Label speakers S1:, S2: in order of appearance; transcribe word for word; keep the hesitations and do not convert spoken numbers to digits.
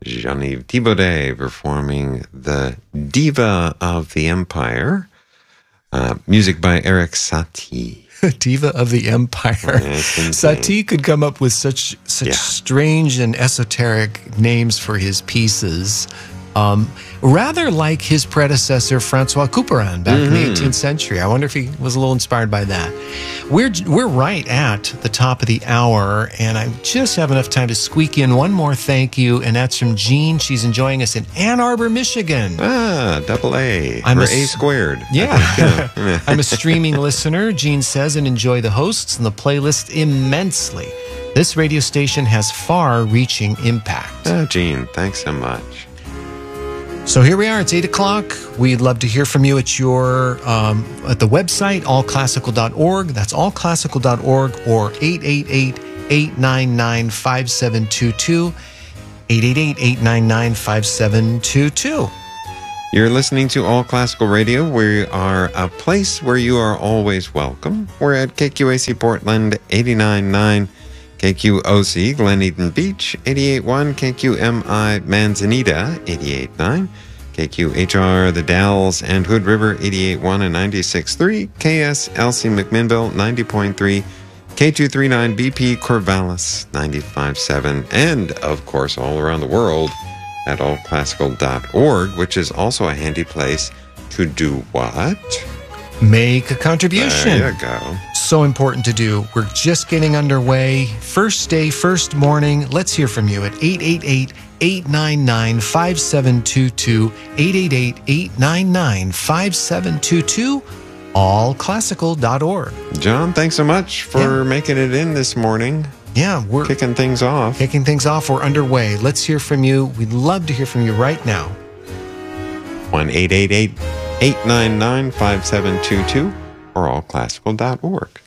S1: Jean-Yves Thibaudet performing the Diva of the Empire. Uh, music by Eric Satie.
S2: Diva of the Empire. Satie could come up with such such yeah. strange and esoteric names for his pieces. Um, rather like his predecessor, Francois Couperin, back mm-hmm. in the eighteenth century. I wonder if he was a little inspired by that. We're we're right at the top of the hour, and I just have enough time to squeak in one more thank you, and that's from Jean. She's enjoying us in Ann Arbor, Michigan.
S1: Ah, double A.
S2: I'm
S1: or
S2: a,
S1: A squared.
S2: Yeah. I'm a streaming listener, Jean says, and enjoy the hosts and the playlist immensely. This radio station has far-reaching impact.
S1: Oh, Jean, thanks so much.
S2: So here we are. It's eight o'clock. We'd love to hear from you at your um, at the website all classical dot org. That's all classical dot org or eight eight eight, eight nine nine, five seven two two. eight eight eight, eight nine nine, five seven two two.
S1: You're listening to All Classical Radio. We are a place where you are always welcome. We're at K Q A C Portland eighty-nine point nine, K Q O C Glen Eden Beach eighty-eight point one, K Q M I Manzanita eighty-eight point nine, K Q H R The Dalles and Hood River eighty-eight point one and ninety-six point three, K S L C McMinnville ninety point three, K two thirty-nine B P Corvallis ninety-five point seven, and of course all around the world at all classical dot org, which is also a handy place to do what?
S2: Make a contribution.
S1: There you go.
S2: So important to do. We're just getting underway. First day, first morning. Let's hear from you at eight eight eight, eight nine nine, five seven two two, eight eight eight, eight nine nine, five seven two two, all classical dot org.
S1: John, thanks so much for yeah. making it in this morning.
S2: Yeah, we're
S1: kicking things off.
S2: Kicking things off. We're underway. Let's hear from you. We'd love to hear from you right now.
S1: one eight eight eight, eight nine nine, five seven two two or all classical dot org.